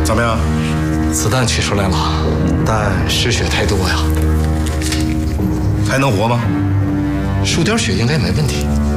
怎么样？ 子弹取出来了，但失血太多呀。 还能活吗？ 输点血应该没问题。